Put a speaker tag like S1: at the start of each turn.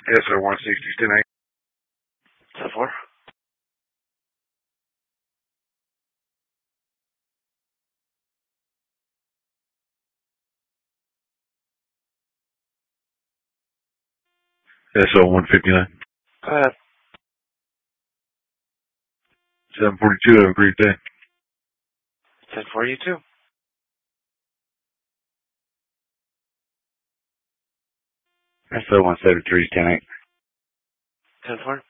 S1: SO 160, 10-8.
S2: 10-4.
S1: SO 159.
S2: Go ahead.
S1: 742, have a great day.
S2: 10-4, you too.
S3: SO 173, 10-8.
S2: 10-4.